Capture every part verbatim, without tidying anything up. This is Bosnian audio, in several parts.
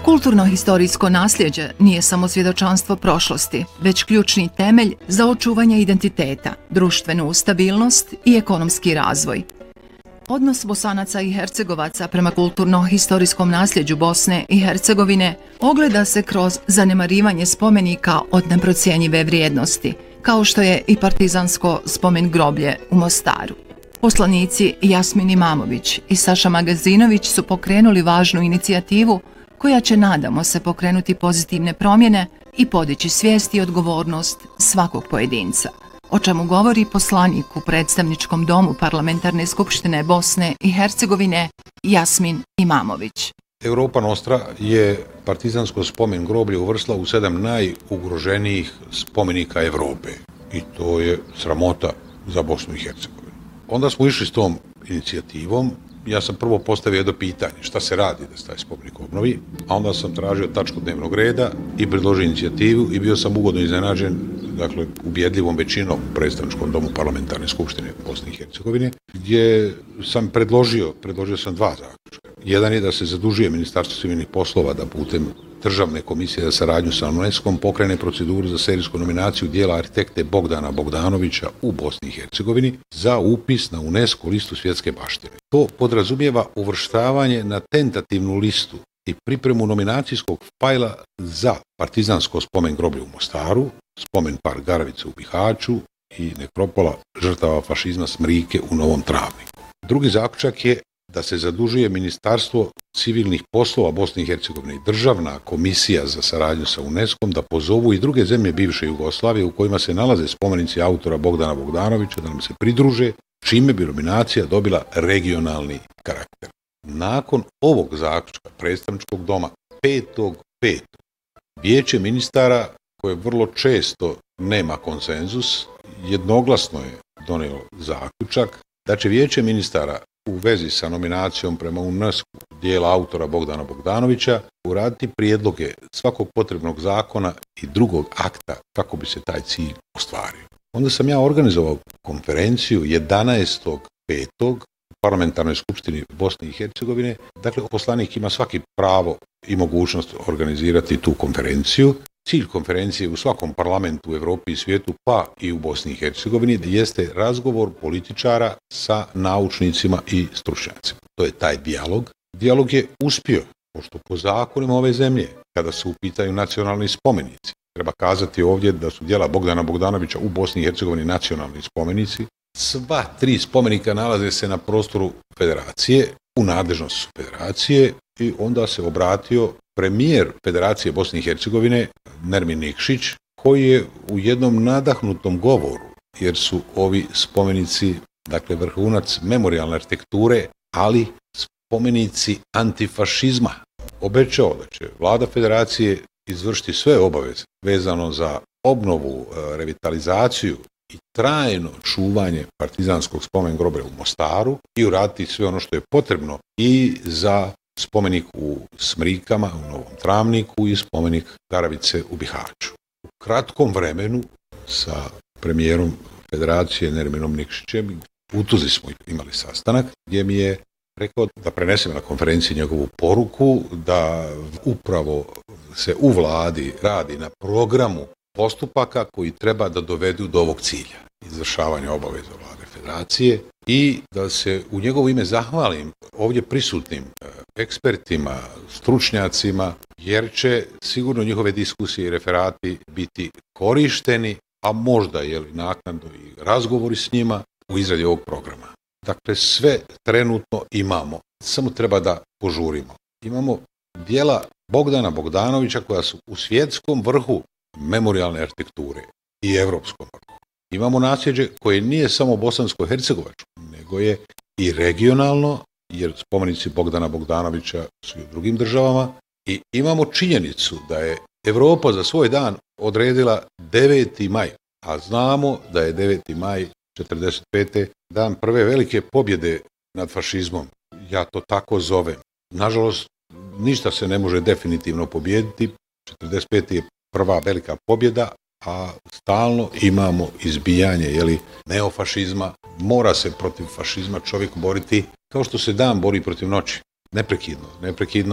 Kulturno-historijsko nasljeđe nije samo svjedočanstvo prošlosti, već ključni temelj za očuvanje identiteta, društvenu stabilnost i ekonomski razvoj. Odnos Bosanaca i Hercegovaca prema kulturno-historijskom nasljeđu Bosne i Hercegovine ogleda se kroz zanemarivanje spomenika od neprocjenjive vrijednosti, kao što je i partizansko spomen groblje u Mostaru. Poslanici Jasmin Imamović i Saša Magazinović su pokrenuli važnu inicijativu koja će, nadamo se, pokrenuti pozitivne promjene i podići svijest i odgovornost svakog pojedinca, o čemu govori poslanik u predstavničkom domu Parlamentarne skupštine Bosne i Hercegovine Jasmin Imamović. Europa Nostra je partizansko spomen groblje uvrstila u sedam najugroženijih spomenika Europe i to je sramota za Bosnu i Hercegovinu. Onda smo išli s tom inicijativom. Ja sam prvo postavio jedno pitanje, šta se radi da se taj spomenik obnovi, a onda sam tražio tačku dnevnog reda i predložio inicijativu i bio sam ugodno iznenađen, dakle, ubjedljivom većinom u predstavničkom domu Parlamentarne skupštine Bosne i Hercegovine, gdje sam predložio, predložio sam dva zaključka. Jedan je da se zadužuje Ministarstvo civilnih poslova da putem Državne komisije za saradnju sa UNESCO-om pokrene proceduru za serijsku nominaciju dijela arhitekte Bogdana Bogdanovića u Bosni i Hercegovini za upis na UNESCO listu svjetske baštine. To podrazumijeva uvrštavanje na tentativnu listu i pripremu nominacijskog fajla za partizansko spomen groblje u Mostaru, spomen park Garavice u Bihaću i nekropola žrtava fašizma Smrike u Novom Travniku. Drugi zaključak je da se zadužuje Ministarstvo civilnih poslova Bosne i Hercegovine i Državna komisija za saradnju sa UNESCO-om da pozovu i druge zemlje bivše Jugoslavije u kojima se nalaze spomenici autora Bogdana Bogdanovića da nam se pridruže, čime bi nominacija dobila regionalni karakter. Nakon ovog zaključka predstavničkog doma petog petog Vijeće ministara, koje vrlo često nema konsenzus, jednoglasno je donijelo zaključak da će Vijeće ministara u vezi sa nominacijom prema UNESCO dijela autora Bogdana Bogdanovića uraditi prijedloge svakog potrebnog zakona i drugog akta kako bi se taj cilj ostvario. Onda sam ja organizovao konferenciju jedanaestog petog u Parlamentarnoj skupštini Bosne i Hercegovine. Dakle, poslanik ima svaki pravo i mogućnost organizirati tu konferenciju. Cilj konferencije u svakom parlamentu u Europi i svijetu, pa i u Bosni i Hercegovini, jeste razgovor političara sa naučnicima i stručnjacima. To je taj dijalog. Dijalog je uspio, pošto po zakonima ove zemlje, kada su u pitanju nacionalni spomenici, treba kazati ovdje da su djela Bogdana Bogdanovića u Bosni i Hercegovini nacionalni spomenici, sva tri spomenika nalaze se na prostoru federacije, u nadležnosti su federacije, i onda se obratio premijer Federacije Bosne i Hercegovine, Nermin Nikšić, koji je u jednom nadahnutom govoru, jer su ovi spomenici, dakle, vrhunac memorijalne arhitekture, ali spomenici antifašizma, obećao da će vlada Federacije izvršiti sve obaveze vezano za obnovu, revitalizaciju i trajno čuvanje partizanskog spomen groblja u Mostaru i uraditi sve ono što je potrebno i za spomenik u Smrikama, u Novom Travniku i spomenik Garavice u Bihaću. U kratkom vremenu sa premijerom Federacije Nerminom Nikšićem u Tuzi smo imali sastanak gdje mi je rekao da prenesem na konferenciji njegovu poruku da upravo se u vladi radi na programu postupaka koji treba da dovedu do ovog cilja, izvršavanja obaveza vlade Federacije, i da se u njegovo ime zahvalim ovdje prisutnim ekspertima, stručnjacima, jer će sigurno njihove diskusije i referati biti korišteni, a možda je li naknadno i razgovori s njima u izradi ovog programa. Dakle, sve trenutno imamo, samo treba da požurimo. Imamo djela Bogdana Bogdanovića koja su u svjetskom vrhu memorijalne arhitekture i evropskom vrhu. Imamo nasljeđe koje nije samo bosansko-hercegovačko, nego je i regionalno, jer spomenici Bogdana Bogdanovića su i u drugim državama, i imamo činjenicu da je Europa za svoj dan odredila deveti maj, a znamo da je deveti maj četrdeset pete dan prve velike pobjede nad fašizmom. Ja to tako zovem. Nažalost, ništa se ne može definitivno pobijediti. četrdeset pete je prva velika pobjeda, a stalno imamo izbijanje, jeli, neofašizma. Mora se protiv fašizma čovjek boriti kao što se dan bori protiv noći. Neprekidno, neprekidno.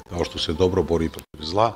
kao što se dobro bori protiv zla.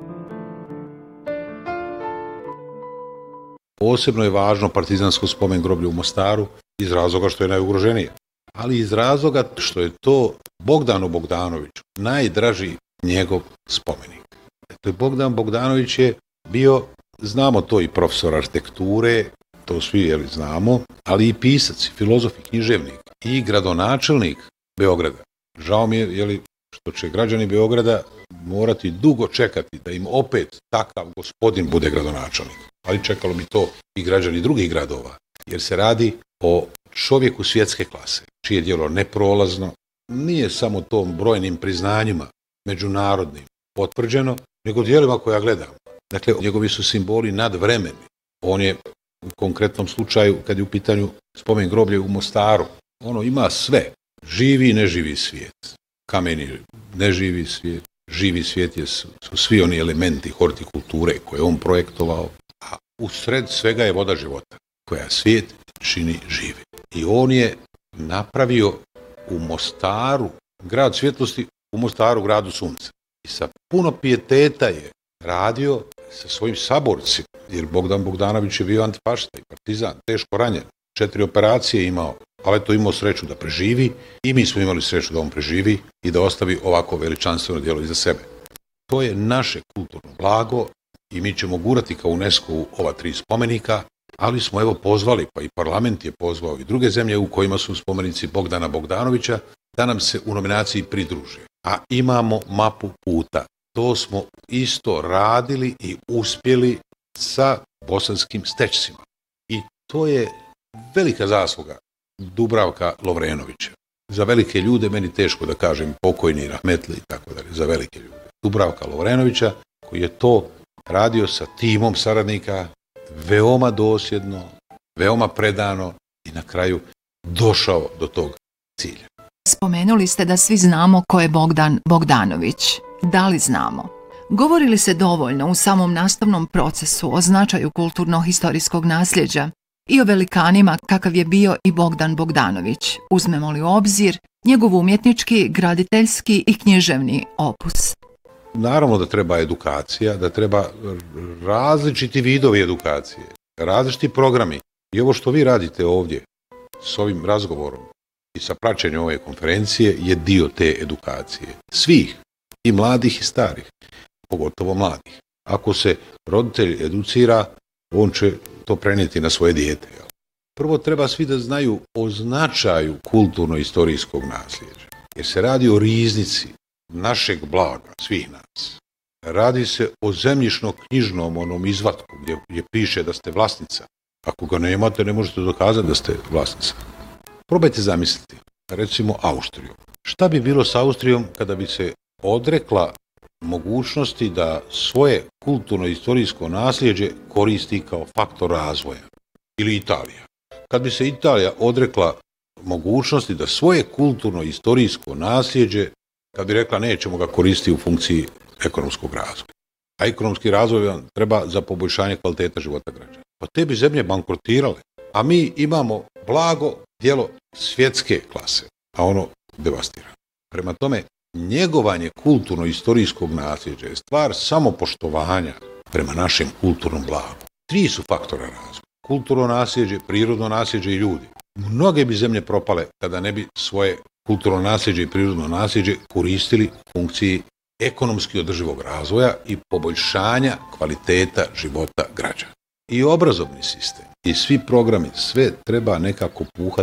Posebno je važno partizansko spomen groblje u Mostaru iz razloga što je najugroženije, ali iz razloga što je to Bogdanu Bogdanoviću najdraži njegov spomenik. Dakle, Bogdan Bogdanović je bio, znamo to, i profesor arhitekture, to svi jeli, znamo, ali i pisac, i filozof, i književnik, i gradonačelnik Beograda. Žao mi je, jeli, što će građani Beograda morati dugo čekati da im opet takav gospodin bude gradonačelnik. Ali čekalo bi to i građani drugih gradova, jer se radi o čovjeku svjetske klase, čije djelo neprolazno, nije samo tom brojnim priznanjima međunarodnim potvrđeno, nego djelima koja gledamo. Dakle, njegovi su simboli nadvremeni. On je u konkretnom slučaju, kad je u pitanju spomen groblje u Mostaru, ono ima sve, živi i neživi svijet. Kameni neživi svijet, živi svijet je, su svi oni elementi hortikulture koje je on projektovao, a u sred svega je voda života, koja svijet čini živi. I on je napravio u Mostaru, grad svjetlosti, u Mostaru gradu sunca. I sa puno pijeteta je radio sa svojim saborcima, jer Bogdan Bogdanović je bio antifašista i partizan, teško ranjen, četiri operacije imao, ali to imao sreću da preživi i mi smo imali sreću da on preživi i da ostavi ovako veličanstveno djelo iza sebe. To je naše kulturno blago i mi ćemo gurati kao UNESCO u ova tri spomenika, ali smo evo pozvali, pa i parlament je pozvao i druge zemlje u kojima su spomenici Bogdana Bogdanovića, da nam se u nominaciji pridruže. A imamo mapu puta. To smo isto radili i uspjeli sa bosanskim stečcima. I to je velika zasluga Dubravka Lovrenovića. Za velike ljude, meni teško da kažem pokojni rahmetli i tako dalje, za velike ljude. Dubravka Lovrenovića, koji je to radio sa timom saradnika, veoma dosljedno, veoma predano i na kraju došao do tog cilja. Spomenuli ste da svi znamo ko je Bogdan Bogdanović. Da li znamo? Govori li se dovoljno u samom nastavnom procesu o značaju kulturno-historijskog nasljeđa i o velikanima kakav je bio i Bogdan Bogdanović, uzmemo li u obzir njegov umjetnički, graditeljski i književni opus? Naravno da treba edukacija, da treba različiti vidovi edukacije, različiti programi. I ovo što vi radite ovdje s ovim razgovorom i sa praćenjem ove konferencije je dio te edukacije. Svih, i mladih i starih, pogotovo mladih. Ako se roditelj educira, on će to prenijeti na svoje dijete. Prvo treba svi da znaju o značaju kulturno-istorijskog nasljeđa, jer se radi o riznici našeg blaga, svih nas. Radi se o zemljišno-knjižnom onom izvatku gdje, gdje piše da ste vlasnica. Ako ga nemate, ne možete dokazati da ste vlasnica. Probajte zamisliti, recimo Austriju. Šta bi bilo s Austrijom kada bi se odrekla mogućnosti da svoje kulturno-istorijsko nasljeđe koristi kao faktor razvoja? Ili Italija. Kad bi se Italija odrekla mogućnosti da svoje kulturno-istorijsko nasljeđe, kad bi rekla nećemo ga koristiti u funkciji ekonomskog razvoja. A ekonomski razvoj vam treba za poboljšanje kvaliteta života građana. Pa te bi zemlje bankrotirale. A mi imamo blago djelo svjetske klase, a ono devastira. Prema tome, njegovanje kulturno-istorijskog nasljeđa je stvar samopoštovanja prema našem kulturnom blagu. Tri su faktora razvoja. Kulturno nasljeđe, prirodno nasljeđe i ljudi. Mnoge bi zemlje propale kada ne bi svoje kulturno nasljeđe i prirodno nasljeđe koristili u funkciji ekonomski održivog razvoja i poboljšanja kvaliteta života građana. I obrazovni sistem i svi programi, sve treba nekako puhati